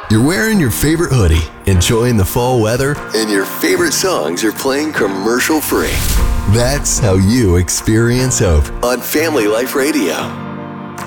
You're wearing your favorite hoodie, enjoying the fall weather, and your favorite songs are playing commercial free. That's how you experience hope on Family Life Radio.